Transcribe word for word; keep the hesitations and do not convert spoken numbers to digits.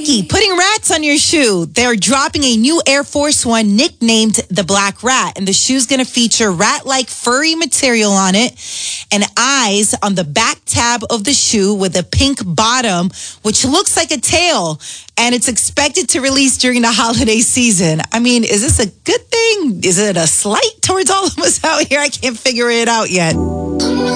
Nike putting rats on your shoe. They're dropping a new Air Force One nicknamed the Black Rat, and the shoe's going to feature rat-like furry material on it and eyes on the back tab of the shoe with a pink bottom, which looks like a tail, and it's expected to release during the holiday season. I mean, is this a good thing? Is it a slight towards all of us out here? I can't figure it out yet.